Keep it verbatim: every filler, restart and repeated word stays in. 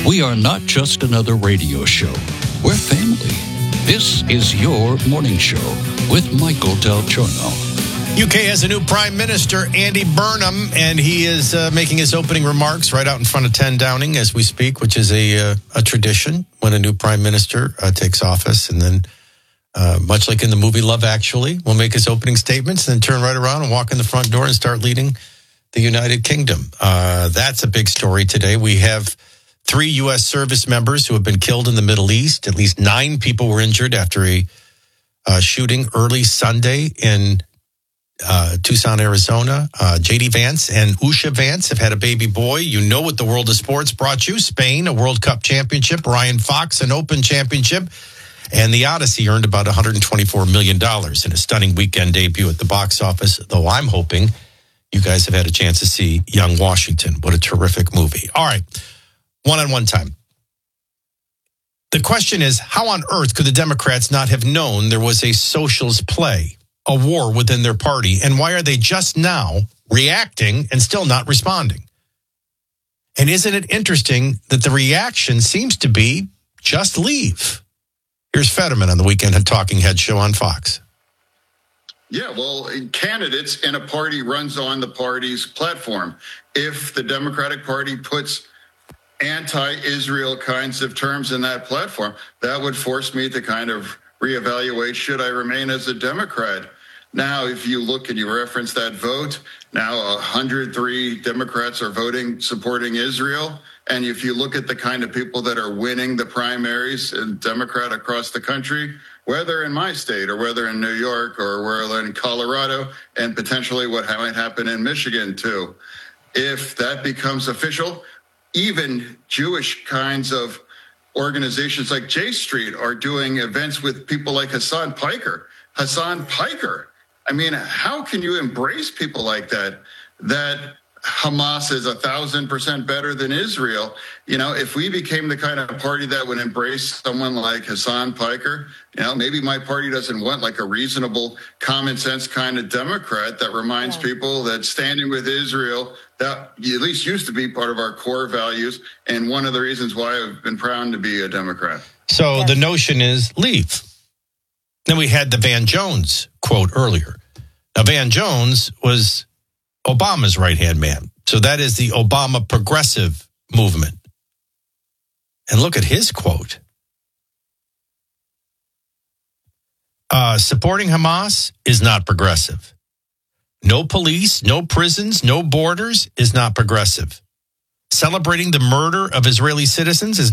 We are not just another radio show. We're family. This is your morning show with Michael Del Giorno. U K has a new Prime Minister, Andy Burnham, and he is uh, making his opening remarks right out in front of ten Downing as we speak, which is a uh, a tradition when a new Prime Minister uh, takes office. And then, uh, much like in the movie Love Actually, will make his opening statements and then turn right around and walk in the front door and start leading the United Kingdom. Uh, that's a big story today. We have three U S service members who have been killed in the Middle East. At least nine people were injured after a uh, shooting early Sunday in uh, Tucson, Arizona. Uh, J D Vance and Usha Vance have had a baby boy. You know what the world of sports brought you. Spain, a World Cup championship. Ryan Fox, an Open championship. And the Odyssey earned about one hundred twenty-four million dollars in a stunning weekend debut at the box office, though I'm hoping you guys have had a chance to see Young Washington. What a terrific movie. All right. One-on-one time. The question is, how on earth could the Democrats not have known there was a socialist play, a war within their party, and why are they just now reacting and still not responding? And isn't it interesting that the reaction seems to be just leave? Here's Fetterman on the Weekend Talking Head show on Fox. Yeah, well, candidates in a party runs on the party's platform. If the Democratic Party puts anti-Israel kinds of terms in that platform, that would force me to kind of reevaluate, should I remain as a Democrat? Now, if you look and you reference that vote, now one hundred three Democrats are voting supporting Israel. And if you look at the kind of people that are winning the primaries in Democrat across the country, whether in my state or whether in New York or whether in Colorado, and potentially what might happen in Michigan too, if that becomes official, even Jewish kinds of organizations like J Street are doing events with people like Hassan Piker. Hassan Piker. I mean, how can you embrace people like that? That Hamas is a thousand percent better than Israel. You know, if we became the kind of party that would embrace someone like Hassan Piker, you know, maybe my party doesn't want like a reasonable, common sense kind of Democrat that reminds yeah. people that standing with Israel, that at least used to be part of our core values. And one of the reasons why I've been proud to be a Democrat. So yes. The notion is leave. Then we had the Van Jones quote earlier. Now, Van Jones was Obama's right-hand man. So that is the Obama progressive movement. And look at his quote. Uh, supporting Hamas is not progressive. No police, no prisons, no borders is not progressive. Celebrating the murder of Israeli citizens is